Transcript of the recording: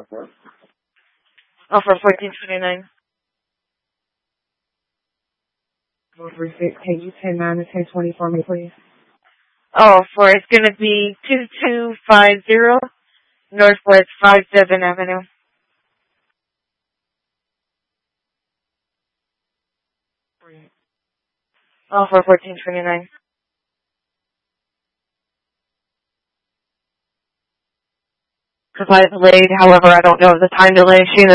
Oh, for 1429. Can you 10-9 and 10-20 for me, please? Oh, it's going to be 2250 Northwest 57 Avenue. Oh, for 1429. Because I delayed, however, I don't know the time delay. She